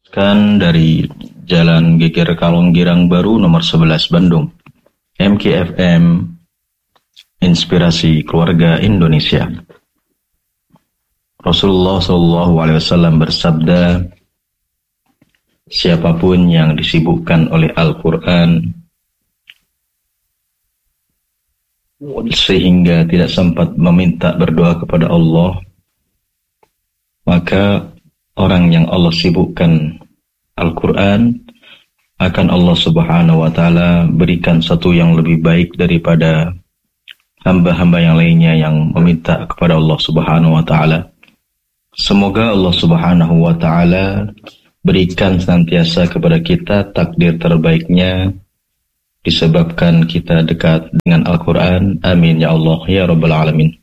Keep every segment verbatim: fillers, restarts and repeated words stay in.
Kan dari Jalan Geger Kalong Girang Baru nomor sebelas Bandung. M K F M Inspirasi Keluarga Indonesia. Rasulullah shallallahu alaihi wasallam bersabda, siapapun yang disibukkan oleh Al-Quran sehingga tidak sempat meminta berdoa kepada Allah, maka orang yang Allah sibukkan Al-Quran akan Allah subhanahu wa ta'ala berikan satu yang lebih baik daripada hamba-hamba yang lainnya yang meminta kepada Allah subhanahu wa ta'ala. Semoga Allah subhanahu wa ta'ala berikan senantiasa kepada kita takdir terbaiknya disebabkan kita dekat dengan Al-Quran. Amin ya Allah ya Rabbal Alamin.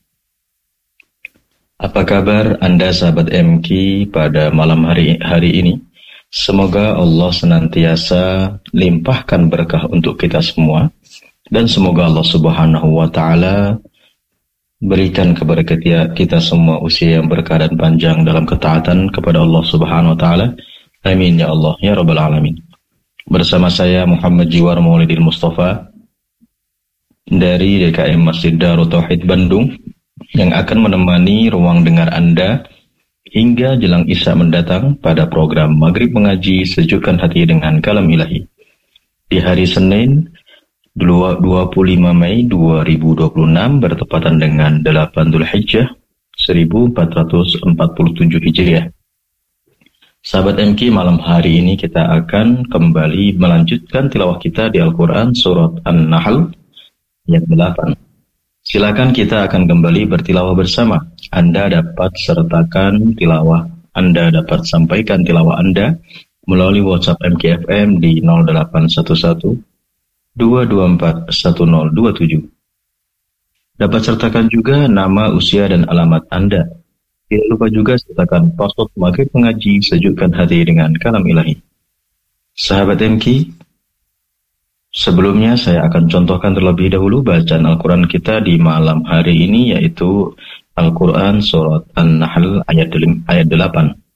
Apa kabar Anda sahabat M K pada malam hari hari ini? Semoga Allah senantiasa limpahkan berkah untuk kita semua, dan semoga Allah subhanahu wa ta'ala berikan kepada kita, kita semua usia yang berkah dan panjang dalam ketaatan kepada Allah subhanahu wa ta'ala. Amin ya Allah ya Rabbal Alamin. Bersama saya Muhammad Jiwar Maulidil Mustafa dari D K M Masjid Darut Tauhid Bandung yang akan menemani ruang dengar Anda hingga jelang Isya mendatang pada program Maghrib Mengaji Sejukkan Hati dengan Kalam Ilahi. Di hari Senin dua puluh lima Mei dua ribu dua puluh enam bertepatan dengan delapan Dzulhijjah seribu empat ratus empat puluh tujuh Hijriah. Sahabat M K, malam hari ini kita akan kembali melanjutkan tilawah kita di Al-Quran Surat An-Nahl ayat delapan. Silakan kita akan kembali bertilawah bersama. Anda dapat sertakan tilawah, Anda dapat sampaikan tilawah Anda melalui WhatsApp M K F M di nol delapan satu satu dua dua empat satu nol dua tujuh. Dapat sertakan juga nama, usia, dan alamat Anda. Tidak lupa juga sertakan password Maghrib Mengaji Sejukkan Hati dengan Kalam Ilahi. Sahabat M K, sebelumnya saya akan contohkan terlebih dahulu bacaan Al-Quran kita di malam hari ini, yaitu Al-Quran Surat An-Nahl ayat delapan.